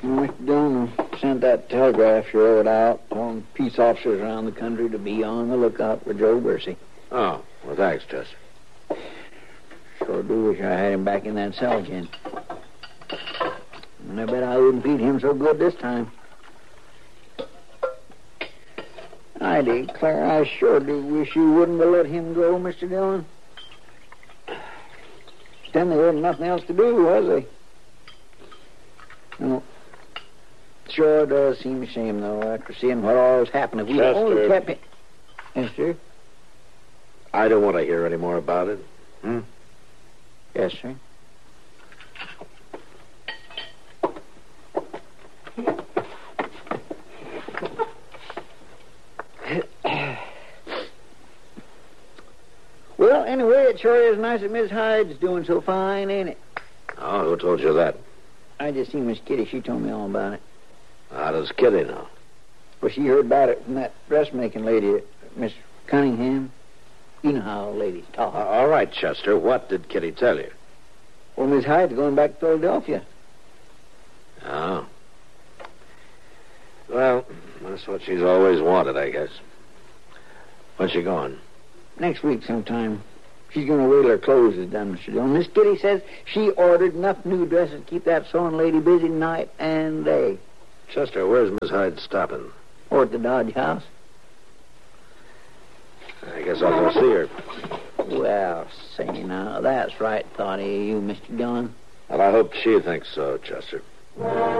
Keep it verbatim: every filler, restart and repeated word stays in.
Mister Dillon sent that telegraph you wrote out telling peace officers around the country to be on the lookout for Joe Bercy. Oh, well, thanks, Chester. Sure do wish I had him back in that cell again. And I bet I wouldn't feed him so good this time. I declare I sure do wish you wouldn't have let him go, Mister Dillon. Then there wasn't nothing else to do, was there? No. Sure does seem a shame, though, after seeing what all's happened. If we Chester. only kept it... Yes, sir? I don't want to hear any more about it. Hmm? Yes, sir. Well, anyway, it sure is nice that Miss Hyde's doing so fine, ain't it? Oh, who told you that? I just seen Miss Kitty. She told me all about it. How does Kitty know? Well, she heard about it from that dressmaking lady, Miss Cunningham. You know how ladies talk. Uh, all right, Chester, what did Kitty tell you? Well, Miss Hyde's going back to Philadelphia. Oh. Well, that's what she's always wanted, I guess. When's she going? Next week sometime. She's going to wait till her clothes is done, Mister Dillon. Miss Kitty says she ordered enough new dresses to keep that sewing lady busy night and day. Chester, where's Miss Hyde stopping? Or at the Dodge House. I guess I'll go see her. Well, say now, that's right thought of you, Mister Dillon. Well, I hope she thinks so, Chester.